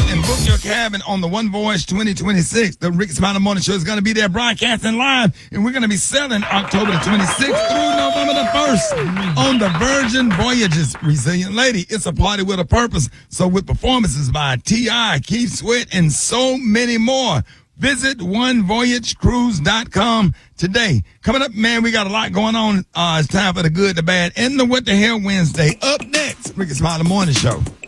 and book your cabin on the One Voyage 2026. The Ricky Smiley Morning Show is going to be there broadcasting live, and we're going to be selling October the 26th through November the 1st on the Virgin Voyages. Resilient Lady, it's a party with a purpose. So with performances by T.I., Keith Sweat, and so many more. Visit onevoyagecruise.com today. Coming up, man, we got a lot going on. It's time for the good, the bad, and the What the Hell Wednesday. Up next, Ricky Smiley Morning Show.